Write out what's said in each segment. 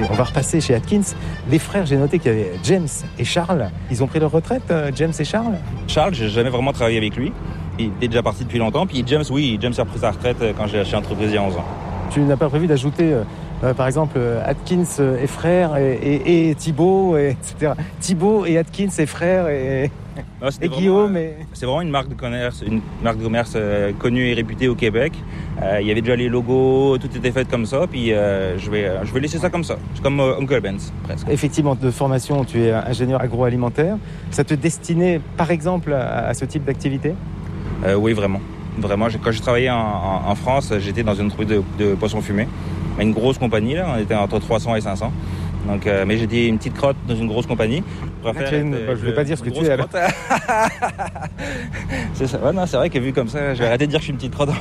Et on va repasser chez Atkins. Les frères, j'ai noté qu'il y avait James et Charles. Ils ont pris leur retraite, James et Charles? Charles, j'ai jamais vraiment travaillé avec lui. Il était déjà parti depuis longtemps. Puis James, oui, James a pris sa retraite quand j'ai acheté l'entreprise il y a 11 ans. Tu n'as pas prévu d'ajouter, par exemple, Atkins et frères et Thibaut, etc. Thibaut et Atkins et frères et Guillaume. C'est vraiment une marque de commerce connue et réputée au Québec. Il y avait déjà les logos, tout était fait comme ça. Puis je vais laisser ça comme ça. C'est comme Uncle Ben's, presque. Effectivement, de formation, tu es ingénieur agroalimentaire. Ça te destinait, par exemple, à ce type d'activité? Oui, vraiment. Vraiment, quand je travaillais en France, j'étais dans une entreprise de poissons fumés. Une grosse compagnie, là, on était entre 300 et 500. Donc, mais j'étais une petite crotte dans une grosse compagnie. Je ne vais pas dire ce que tu es. C'est ça. Ouais, non, c'est vrai que vu comme ça, je vais arrêter de dire que je suis une petite crotte.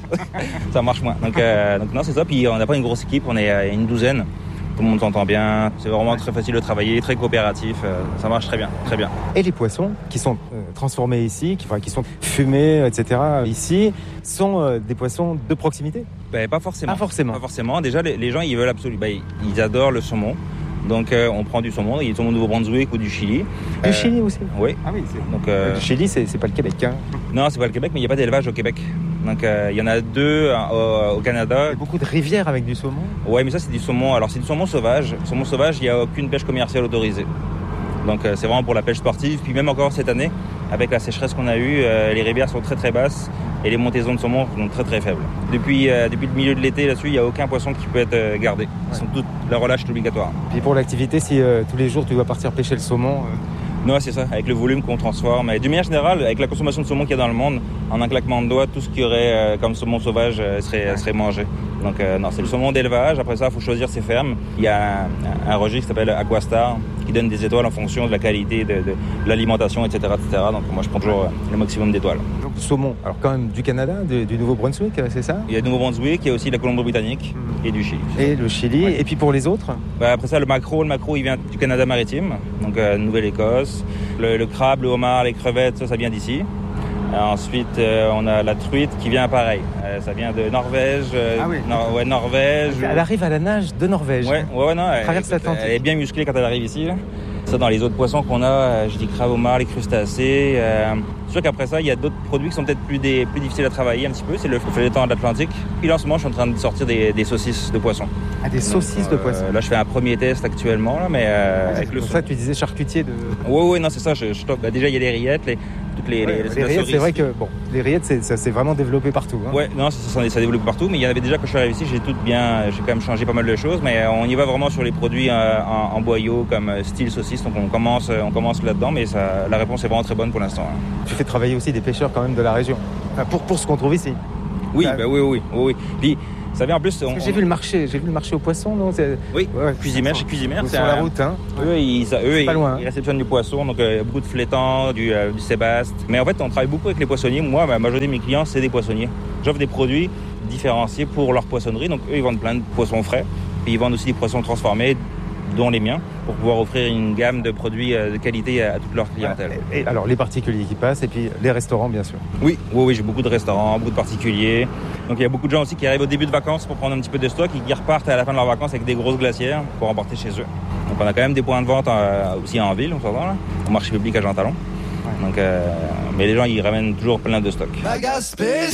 Ça marche moins. Donc non, c'est ça. Puis on n'a pas une grosse équipe, on est une douzaine. Tout le monde s'entend bien. C'est vraiment très facile de travailler, très coopératif. Ça marche très bien, très bien. Et les poissons qui sont transformés ici, qui sont fumés, etc. ici, sont des poissons de proximité? Pas forcément. Pas forcément. Pas forcément. Déjà, les gens, ils veulent absolument. Ils adorent le saumon. Donc, on prend du saumon. Il y a du saumon du Nouveau-Brunswick ou du Chili. Du Chili aussi? Oui. Ah oui. Donc, le Chili, c'est pas le Québec, hein? Non, c'est pas le Québec, mais il n'y a pas d'élevage au Québec. Donc, il y en a 2 au Canada. Il y a beaucoup de rivières avec du saumon? Oui, mais ça, c'est du saumon. Alors, c'est du saumon sauvage. Saumon sauvage, il n'y a aucune pêche commerciale autorisée. Donc, c'est vraiment pour la pêche sportive. Puis, même encore cette année, avec la sécheresse qu'on a eue, les rivières sont très, très basses et les montaisons de saumon sont très, très faibles. Depuis le milieu de l'été, là-dessus, il n'y a aucun poisson qui peut être gardé. La relâche est obligatoire. Puis, pour l'activité, si tous les jours, tu dois partir pêcher le saumon... Non, c'est ça, avec le volume qu'on transforme. Et d'une manière générale, avec la consommation de saumon qu'il y a dans le monde, en un claquement de doigts, tout ce qu'il y aurait comme saumon sauvage serait mangé. Donc non, c'est le saumon d'élevage. Après ça, il faut choisir ses fermes. Il y a un registre qui s'appelle Aquastar, qui donne des étoiles en fonction de la qualité de l'alimentation, etc., etc. Donc moi, je prends toujours le maximum d'étoiles. Donc saumon, alors quand même du Canada, du Nouveau-Brunswick, c'est ça? Il y a du Nouveau-Brunswick, il y a aussi la Colombie-Britannique et du Chili. Et le Chili, ouais. Et puis pour les autres? Après ça, le maquereau, il vient du Canada maritime, donc Nouvelle-Écosse. Le crabe, le homard, les crevettes, ça vient d'ici. Ensuite, on a la truite qui vient pareil. Ça vient de Norvège. Norvège. Elle arrive à la nage de Norvège. Ouais, non. Elle traverse l'Atlantique. Elle est bien musclée quand elle arrive ici. Ça, dans les autres poissons qu'on a, je dis crabe, homard, les crustacés. C'est sûr qu'après ça, il y a d'autres produits qui sont peut-être plus difficiles à travailler un petit peu. C'est le feuilleton de l'Atlantique. Puis là, en ce moment, je suis en train de sortir des saucisses de poisson. Ah, des saucisses de poisson. Là, je fais un premier test actuellement, là, mais avec le. Pour ça, tu disais charcutier de. Oui, non, c'est ça. Déjà, il y a les rillettes, les rillettes, c'est vrai que les rillettes, ça s'est vraiment développé partout. Hein. Ouais, non, ça développe partout, mais il y en avait déjà quand je suis arrivé ici. J'ai quand même changé pas mal de choses, mais on y va vraiment sur les produits en boyau comme style saucisse. Donc on commence là-dedans, mais la réponse est vraiment très bonne pour l'instant. Hein. Tu fais travailler aussi des pêcheurs quand même de la région, enfin, pour ce qu'on trouve ici. Oui, oui. Puis ça vient en plus. J'ai vu le marché aux poissons, non? Oui. Cuisimère, chez Cuisimère, c'est sur la route, hein. Eux, ils loin, réceptionnent du poisson, donc beaucoup de flétans, du sébaste. Mais en fait, on travaille beaucoup avec les poissonniers. Moi, la majorité de mes clients, c'est des poissonniers. J'offre des produits différenciés pour leur poissonnerie. Donc eux, ils vendent plein de poissons frais, puis ils vendent aussi des poissons transformés, dont les miens, pour pouvoir offrir une gamme de produits de qualité à toute leur clientèle. Et alors, les particuliers qui passent, et puis les restaurants, bien sûr. Oui, j'ai beaucoup de restaurants, beaucoup de particuliers. Donc, il y a beaucoup de gens aussi qui arrivent au début de vacances pour prendre un petit peu de stock et qui repartent à la fin de leurs vacances avec des grosses glacières pour emporter chez eux. Donc, on a quand même des points de vente aussi en ville, on s'entend là, au marché public à Jean Talon. Donc, mais les gens, ils ramènent toujours plein de stock.